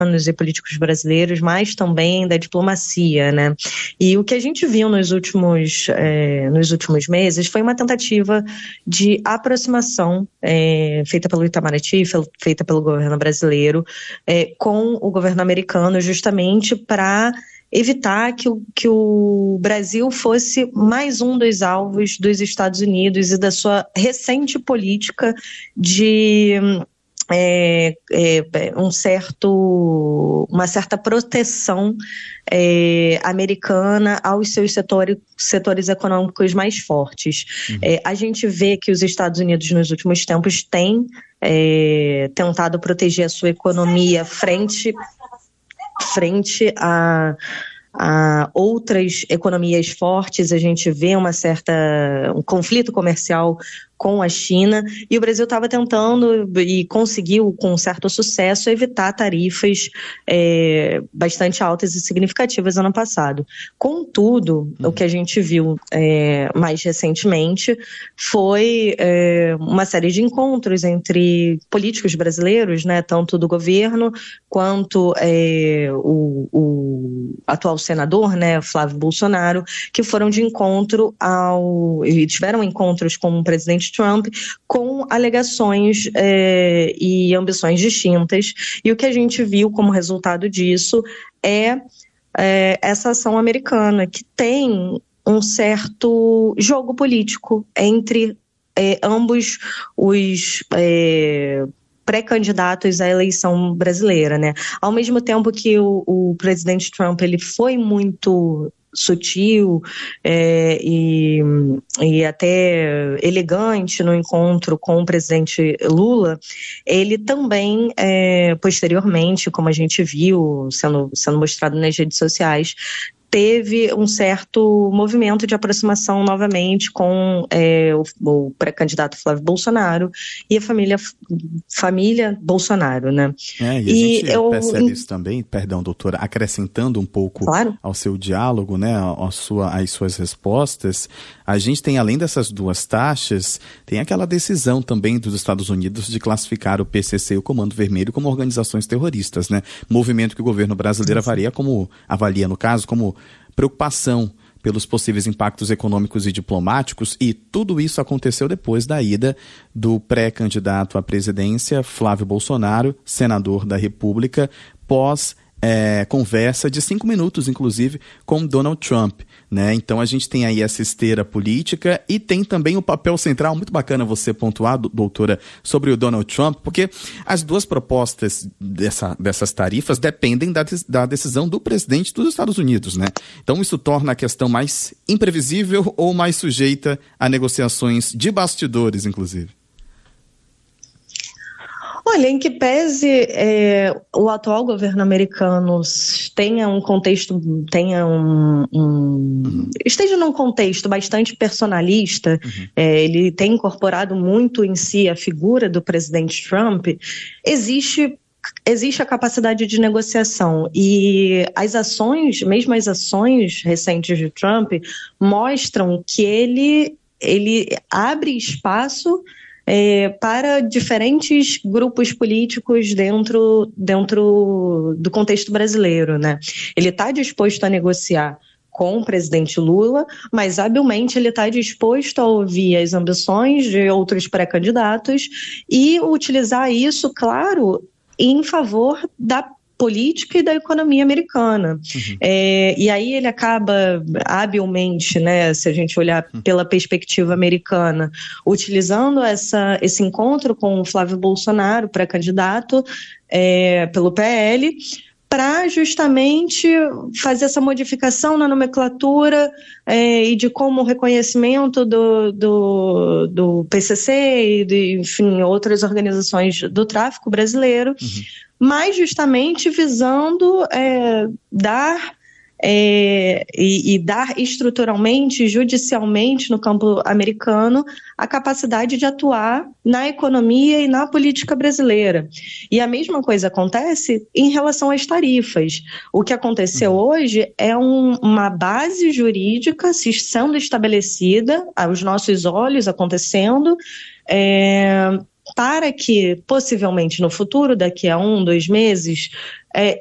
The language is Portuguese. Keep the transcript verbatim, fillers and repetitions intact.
e políticos brasileiros, mas também da diplomacia, né? E o que a gente viu nos últimos, é, nos últimos meses foi uma tentativa de aproximação é, feita pelo Itamaraty, feita pelo governo brasileiro, é, com o governo americano, justamente para evitar que o, que o Brasil fosse mais um dos alvos dos Estados Unidos e da sua recente política de é, é, um certo, uma certa proteção é, americana aos seus setores, setores econômicos mais fortes. Uhum. É, a gente vê que os Estados Unidos nos últimos tempos têm é, tentado proteger a sua economia frente frente a, a outras economias fortes. A gente vê uma certa, um conflito comercial com a China, e o Brasil estava tentando e conseguiu, com certo sucesso, evitar tarifas é, bastante altas e significativas ano passado. Contudo, uhum. o que a gente viu é, mais recentemente foi é, uma série de encontros entre políticos brasileiros, né, tanto do governo quanto é, o, o atual senador, né, Flávio Bolsonaro, que foram de encontro ao... e tiveram encontros com o presidente Trump com alegações é, e ambições distintas, e o que a gente viu como resultado disso é, é essa ação americana, que tem um certo jogo político entre é, ambos os é, pré-candidatos à eleição brasileira, né? Ao mesmo tempo que o, o presidente Trump ele foi muito sutil é, e, e até elegante no encontro com o presidente Lula, ele também, é, posteriormente, como a gente viu sendo, sendo mostrado nas redes sociais, teve um certo movimento de aproximação novamente com é, o, o pré-candidato Flávio Bolsonaro e a família, família Bolsonaro, né? É, e a e gente eu, percebe isso também, perdão, doutora, acrescentando um pouco claro. ao seu diálogo, né, a sua, às suas respostas, a gente tem, além dessas duas taxas, tem aquela decisão também dos Estados Unidos de classificar o P C C e o Comando Vermelho como organizações terroristas, né? Movimento que o governo brasileiro avalia como, avalia no caso, como preocupação pelos possíveis impactos econômicos e diplomáticos, e tudo isso aconteceu depois da ida do pré-candidato à presidência, Flávio Bolsonaro, senador da República, pós é, conversa de cinco minutos, inclusive, com Donald Trump, né? Então a gente tem aí essa esteira política e tem também o papel central, muito bacana você pontuar, doutora, sobre o Donald Trump, porque as duas propostas dessa, dessas tarifas dependem da, da decisão do presidente dos Estados Unidos, né? Então isso torna a questão mais imprevisível ou mais sujeita a negociações de bastidores, inclusive. Olha, em que pese é, o atual governo americano tenha um contexto, tenha um, um uhum. esteja num contexto bastante personalista, uhum. é, ele tem incorporado muito em si a figura do presidente Trump, existe existe a capacidade de negociação, e as ações, mesmo as ações recentes de Trump, mostram que ele, ele abre espaço É, para diferentes grupos políticos dentro, dentro do contexto brasileiro, né? Ele está disposto a negociar com o presidente Lula, mas habilmente ele está disposto a ouvir as ambições de outros pré-candidatos e utilizar isso, claro, em favor da política e da economia americana. Uhum. É, e aí ele acaba habilmente, né, se a gente olhar pela perspectiva americana, utilizando essa, esse encontro com o Flávio Bolsonaro, pré-candidato é, pelo P L, para justamente fazer essa modificação na nomenclatura é, e de como o reconhecimento do, do, do P C C e de, enfim, outras organizações do tráfico brasileiro, uhum. mas justamente visando é, dar é, e, e dar estruturalmente, judicialmente no campo americano, a capacidade de atuar na economia e na política brasileira. E a mesma coisa acontece em relação às tarifas. O que aconteceu uhum. hoje é um, uma base jurídica se sendo estabelecida aos nossos olhos, acontecendo, é, para que, possivelmente no futuro, daqui a um, dois meses, é,